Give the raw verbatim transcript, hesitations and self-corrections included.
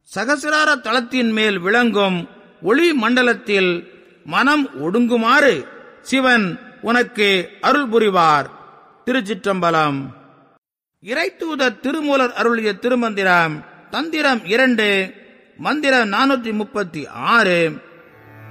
சகசிரார தளத்தின் மேல் விளங்கும் ஒளி மண்டலத்தில் மனம் ஒடுங்குமாறு சிவன் உனக்கு அருள் புரிவார். திருச்சிற்றம்பலம். இறைத்தூத திருமூலர் அருளிய திருமந்திரம். தந்திரம் இரண்டு, மந்திரம் நானூற்றி முப்பத்தி ஆறு.